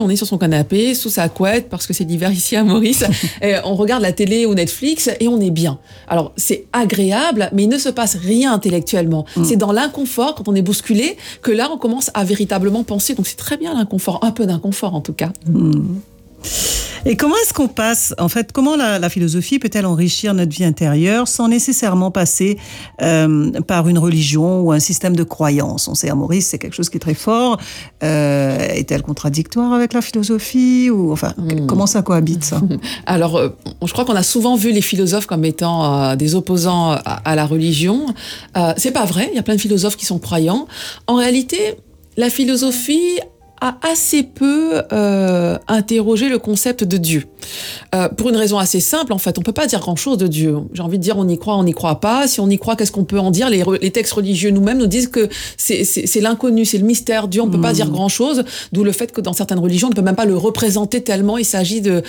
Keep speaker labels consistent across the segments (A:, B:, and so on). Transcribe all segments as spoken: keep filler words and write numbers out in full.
A: On est sur son canapé, sous sa couette, parce que c'est l'hiver ici à Maurice, et on regarde la télé ou Netflix et on est bien. Alors, c'est agréable, mais il ne se passe rien intellectuellement. Mmh. C'est dans l'inconfort, quand on est bousculé, que là, on commence à véritablement penser. Donc, c'est très bien l'inconfort, un peu d'inconfort en tout cas.
B: Mmh. Et comment est-ce qu'on passe, en fait, comment la, la philosophie peut-elle enrichir notre vie intérieure sans nécessairement passer euh, par une religion ou un système de croyance? On sait, à Maurice, c'est quelque chose qui est très fort. Euh, est-elle contradictoire avec la philosophie ou, enfin, mmh. comment ça cohabite, ça?
A: Alors, euh, je crois qu'on a souvent vu les philosophes comme étant euh, des opposants à, à la religion. Euh, c'est pas vrai, il y a plein de philosophes qui sont croyants. En réalité, la philosophie a assez peu euh, interrogé le concept de Dieu. Euh, pour une raison assez simple, en fait, on peut pas dire grand-chose de Dieu. J'ai envie de dire, on y croit, on n'y croit pas. Si on y croit, qu'est-ce qu'on peut en dire? les, les textes religieux nous-mêmes nous disent que c'est, c'est, c'est l'inconnu, c'est le mystère. Dieu, on peut mmh. pas dire grand-chose. D'où le fait que dans certaines religions, on ne peut même pas le représenter tellement il s'agit de,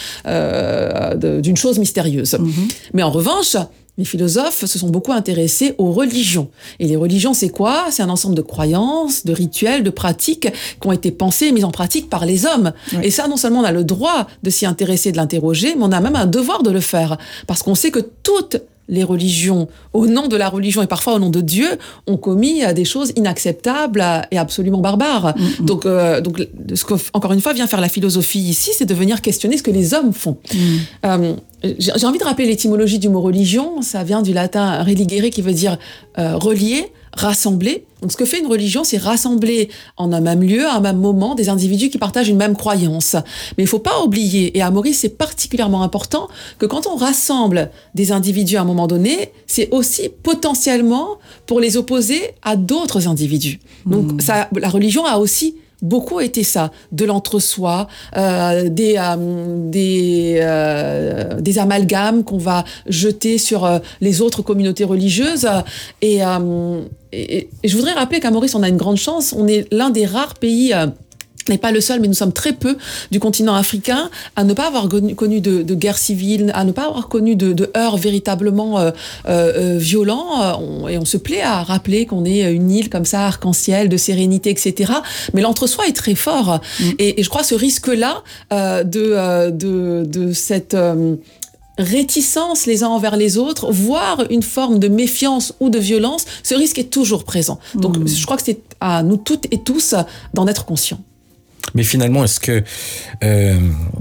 A: euh, de, d'une chose mystérieuse. Mmh. Mais en revanche, les philosophes se sont beaucoup intéressés aux religions. Et les religions, c'est quoi? C'est un ensemble de croyances, de rituels, de pratiques qui ont été pensées et mises en pratique par les hommes. Oui. Et ça, non seulement on a le droit de s'y intéresser, de l'interroger, mais on a même un devoir de le faire. Parce qu'on sait que toutes les religions, au nom de la religion et parfois au nom de Dieu, ont commis des choses inacceptables et absolument barbares. Mm-hmm. Donc, euh, donc, ce que, encore une fois, vient faire la philosophie ici, c'est de venir questionner ce que les hommes font. Mm. Euh, j'ai, j'ai envie de rappeler l'étymologie du mot religion. Ça vient du latin religere, qui veut dire euh, relier, rassembler. Donc, ce que fait une religion, c'est rassembler en un même lieu, à un même moment, des individus qui partagent une même croyance. Mais il ne faut pas oublier, et à Maurice, c'est particulièrement important, que quand on rassemble des individus à un moment donné, c'est aussi potentiellement pour les opposer à d'autres individus. Donc, mmh. ça, la religion a aussi beaucoup été ça, de l'entre-soi, euh, des, euh, des, euh, des amalgames qu'on va jeter sur euh, les autres communautés religieuses. Et, euh, et, et je voudrais rappeler qu'à Maurice, on a une grande chance. On est l'un des rares pays... Euh, n'est pas le seul, mais nous sommes très peu du continent africain à ne pas avoir connu, connu de, de guerre civile, à ne pas avoir connu de, de heurts véritablement euh, euh, violents. On, et on se plaît à rappeler qu'on est une île comme ça, arc-en-ciel, de sérénité, et cetera. Mais l'entre-soi est très fort. Mmh. Et, et je crois ce risque-là euh, de, euh, de, de cette... Euh, réticence les uns envers les autres, voire une forme de méfiance ou de violence, ce risque est toujours présent. Donc mmh. je crois que c'est à nous toutes et tous d'en être conscients.
C: Mais finalement, est-ce que euh,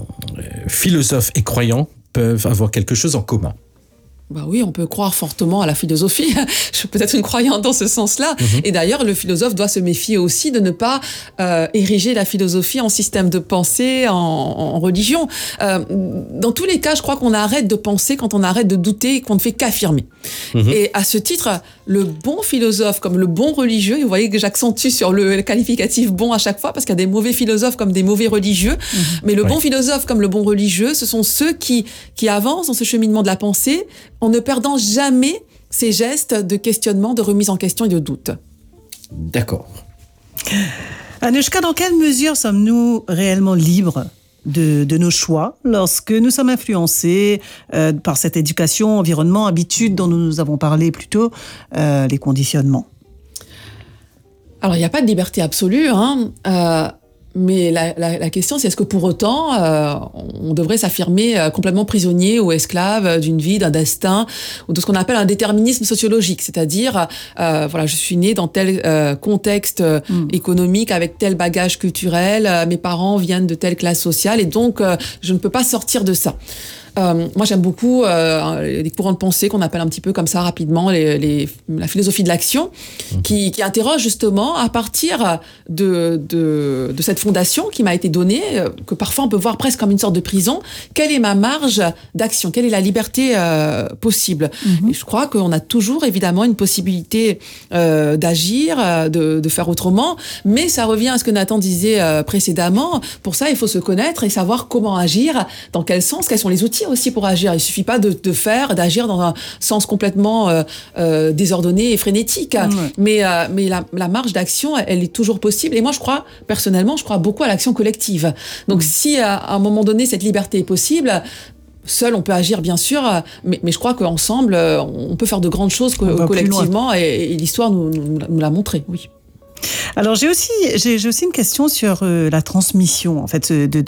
C: philosophes et croyants peuvent avoir quelque chose en commun ?
A: Bah oui, on peut croire fortement à la philosophie. Je suis peut-être une croyante dans ce sens-là. Mmh. Et d'ailleurs, le philosophe doit se méfier aussi de ne pas euh, ériger la philosophie en système de pensée, en, en religion. Euh, dans tous les cas, je crois qu'on arrête de penser quand on arrête de douter et qu'on ne fait qu'affirmer. Mmh. Et à ce titre, le bon philosophe comme le bon religieux, et vous voyez que j'accentue sur le qualificatif bon à chaque fois, parce qu'il y a des mauvais philosophes comme des mauvais religieux, mmh. mais le oui. bon philosophe comme le bon religieux, ce sont ceux qui, qui avancent dans ce cheminement de la pensée, en ne perdant jamais ces gestes de questionnement, de remise en question et de doute.
C: D'accord.
B: Anouchka, dans quelle mesure sommes-nous réellement libres de, de nos choix lorsque nous sommes influencés euh, par cette éducation, environnement, habitude dont nous avons parlé plus tôt, euh, les conditionnements?
A: Alors, il n'y a pas de liberté absolue, hein. Euh, Mais la, la, la question, c'est est-ce que pour autant, euh, on devrait s'affirmer euh, complètement prisonnier ou esclave d'une vie, d'un destin, ou de ce qu'on appelle un déterminisme sociologique, c'est-à-dire, euh, voilà, je suis né dans tel euh, contexte mmh. économique, avec tel bagage culturel, euh, mes parents viennent de telle classe sociale, et donc euh, je ne peux pas sortir de ça. Euh, moi, j'aime beaucoup euh, les courants de pensée qu'on appelle un petit peu comme ça rapidement les, les, la philosophie de l'action, mmh. qui, qui interroge justement à partir de, de, de cette fondation qui m'a été donnée, euh, que parfois on peut voir presque comme une sorte de prison, quelle est ma marge d'action, quelle est la liberté euh, possible. Mmh. Et je crois qu'on a toujours évidemment une possibilité euh, d'agir, de, de faire autrement, mais ça revient à ce que Nathan disait euh, précédemment. Pour ça, il faut se connaître et savoir comment agir, dans quel sens, quels sont les outils aussi pour agir. Il suffit pas de, de faire, d'agir dans un sens complètement euh, euh, désordonné et frénétique. Ouais. Mais, euh, mais la, la marge d'action, elle, elle est toujours possible. Et moi, je crois, personnellement, je crois beaucoup à l'action collective. Donc, mmh. si à, à un moment donné, cette liberté est possible, seul, on peut agir, bien sûr, mais, mais je crois qu'ensemble, on peut faire de grandes choses co- collectivement. Et, et l'histoire nous, nous, nous l'a montré, oui.
B: Alors j'ai aussi j'ai, j'ai aussi une question sur euh, la transmission en fait de, de